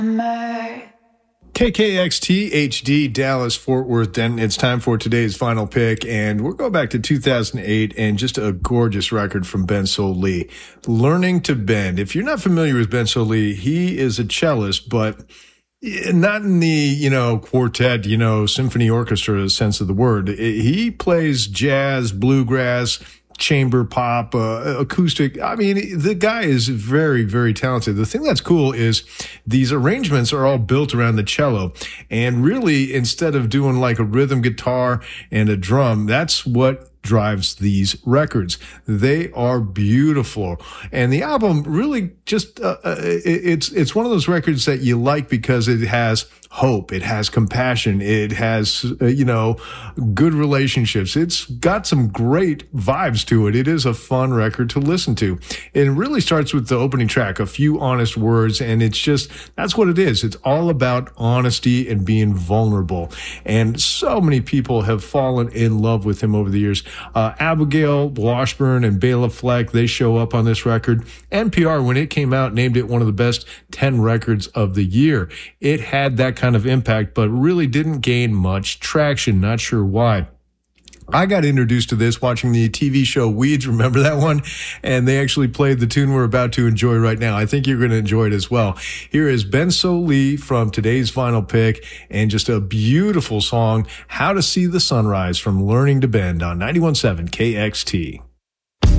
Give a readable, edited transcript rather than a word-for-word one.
KKXT HD Dallas Fort Worth Denton. It's time for today's final pick, and we're going back to 2008 and just a gorgeous record from Bensoul Lee, Learning to Bend. If you're not familiar with Bensoul Lee, he is a cellist, but not in the, quartet, symphony orchestra sense of the word. He plays jazz, bluegrass, chamber pop, acoustic. I mean, the guy is very, very talented. The thing that's cool is these arrangements are all built around the cello. And really, instead of doing like a rhythm guitar and a drum, that's what drives these records. They are beautiful. And the album really just, it's one of those records that you like because it has hope. It has compassion. It has, good relationships. It's got some great vibes to it. It is a fun record to listen to. It really starts with the opening track, A Few Honest Words. And it's just, that's what it is. It's all about honesty and being vulnerable. And so many people have fallen in love with him over the years. Abigail Washburn and Bela Fleck, they show up on this record. NPR, when it came out, named it one of the best 10 records of the year. It had that kind of impact, but really didn't gain much traction. Not sure why. I got introduced to this watching the TV show Weeds. Remember that one? And they actually played the tune we're about to enjoy right now. I think you're going to enjoy it as well. Here is Bensoul Lee from today's final pick, and just a beautiful song, How to See the Sunrise, from Learning to Bend on 91.7 KXT.